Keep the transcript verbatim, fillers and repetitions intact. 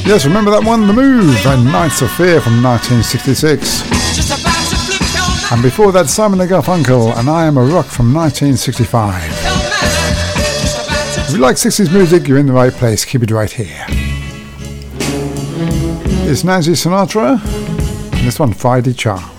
Yes, remember that one, The Move, and Nights of Fear from nineteen sixty-six. And before that, Simon and Garfunkel, and I Am a Rock from nineteen sixty-five. If you like sixties music, you're in the right place. Keep it right here. It's Nancy Sinatra, and this one, Friday Charm.